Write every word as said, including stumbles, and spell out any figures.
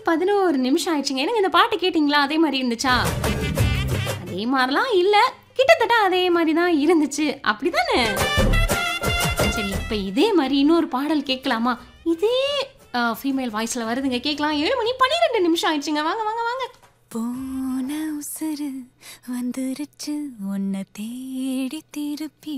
பதினொன்று நிமிஷம் ஆயிடுச்சுங்க. என்னங்க இந்த பாட்டு கேட்டீங்களா? அதே மாரி இருந்துச்சா? அதே மாரிலாம் இல்ல. கிட்டத்தட்ட அதே மாரி தான் இருந்துச்சு. அப்படிதானே? சரி, இப்ப இதே மாரி இன்னொரு பாடல் கேட்கலாமா? இதே அ ஃபீமேல் வாய்ஸ்ல வருதுங்க. கேட்கலாம். ஏழு மணி பன்னிரண்டு நிமிஷம் ஆயிடுச்சுங்க. வாங்க, வாங்க, வாங்க. போன உசுரு வந்துருச்சு உன்னை தேடி திருப்பி